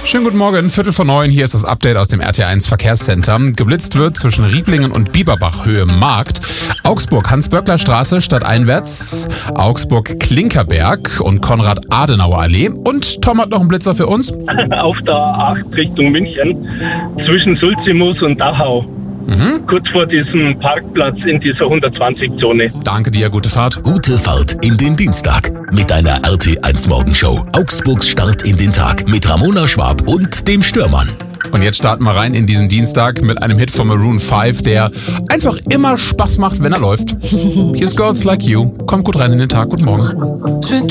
Schönen guten Morgen, 8:45, hier ist das Update aus dem RT1 Verkehrscenter. Geblitzt wird zwischen Rieblingen und Bieberbach Höhe Markt, Augsburg Hans-Böckler-Straße stadteinwärts, Augsburg Klinkerberg und Konrad-Adenauer-Allee. Und Tom hat noch einen Blitzer für uns. Auf der A8 Richtung München, zwischen Sulzimus und Dachau. Kurz vor diesem Parkplatz in dieser 120-Zone. Danke dir, gute Fahrt. Gute Fahrt in den Dienstag mit einer RT1 Morgenshow. Augsburgs Start in den Tag mit Ramona Schwab und dem Stürmann. Und jetzt starten wir rein in diesen Dienstag mit einem Hit von Maroon 5, der einfach immer Spaß macht, wenn er läuft. Here's Girls Like You. Kommt gut rein in den Tag. Guten Morgen.